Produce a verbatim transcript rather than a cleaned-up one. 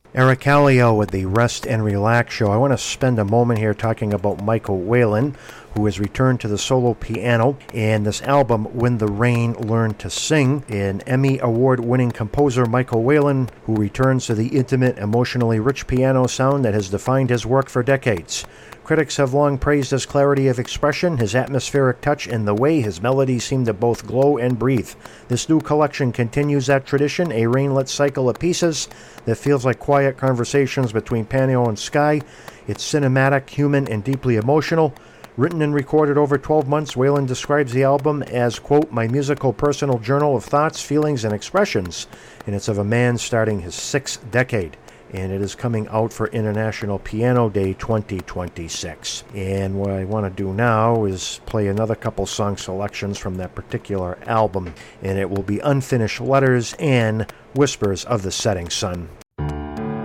Eric Kallio with the Rest and Relax Show. I want to spend a moment here talking about Michael Whalen, who has returned to the solo piano, and this album, When the Rain Learned to Sing. An Emmy Award-winning composer, Michael Whalen, who returns to the intimate, emotionally rich piano sound that has defined his work for decades. Critics have long praised his clarity of expression, his atmospheric touch, and the way his melodies seem to both glow and breathe. This new collection continues that tradition, a rainlit cycle of pieces that feels like quiet conversations between piano and sky. It's cinematic, human, and deeply emotional. Written and recorded over twelve months, Whalen describes the album as, quote, my musical personal journal of thoughts, feelings, and expressions, and it's of a man starting his sixth decade. And it is coming out for International Piano Day twenty twenty-six. And what I want to do now is play another couple song selections from that particular album, and it will be Unfinished Letters and Whispers of the Setting Sun.